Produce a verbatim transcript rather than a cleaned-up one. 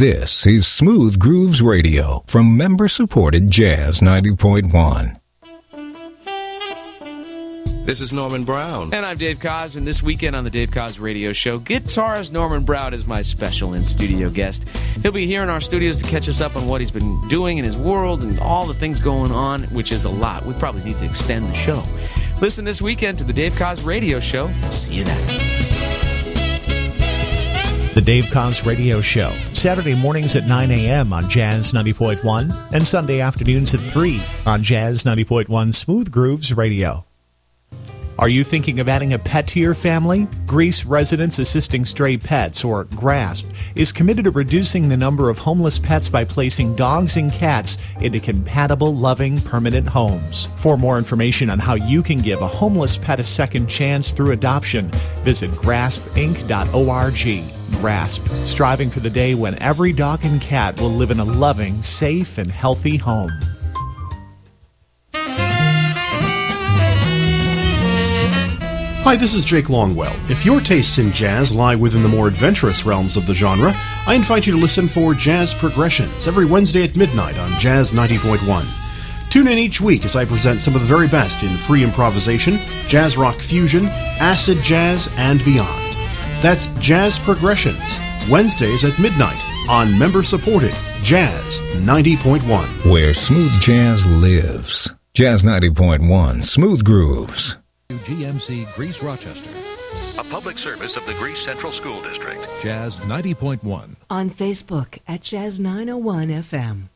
This is Smooth Grooves Radio from member-supported Jazz ninety point one. This is Norman Brown. And I'm Dave Koz, and this weekend on the Dave Koz Radio Show, guitarist Norman Brown is my special in-studio guest. He'll be here in our studios to catch us up on what he's been doing in his world and all the things going on, which is a lot. We probably need to extend the show. Listen this weekend to the Dave Koz Radio Show. See you then. The Dave Koz Radio Show, Saturday mornings at nine a.m. on Jazz ninety point one and Sunday afternoons at three on Jazz ninety point one Smooth Grooves Radio. Are you thinking of adding a pet to your family? Greece Residents Assisting Stray Pets, or GRASP, is committed to reducing the number of homeless pets by placing dogs and cats into compatible, loving, permanent homes. For more information on how you can give a homeless pet a second chance through adoption, visit grasp inc dot org. GRASP, striving for the day when every dog and cat will live in a loving, safe, and healthy home. Hi, this is Jake Longwell. If your tastes in jazz lie within the more adventurous realms of the genre, I invite you to listen for Jazz Progressions every Wednesday at midnight on Jazz ninety point one. Tune in each week as I present some of the very best in free improvisation, jazz rock fusion, acid jazz, and beyond. That's Jazz Progressions, Wednesdays at midnight on member-supported Jazz ninety point one. Where smooth jazz lives. Jazz ninety point one, Smooth Grooves. G M C Greece Rochester. A public service of the Greece Central School District. Jazz ninety point one. On Facebook at Jazz nine oh one F M.